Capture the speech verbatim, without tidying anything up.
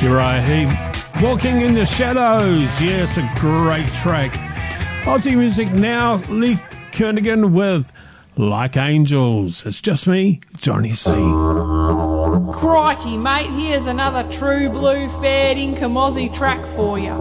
Uriah Heep, Walking in the Shadows. Yes, a great track. Aussie music now, Lee Kernaghan with Like Angels. It's just me, Johnny C. Crikey, mate, here's another true blue fair dinkum Aussie track for you.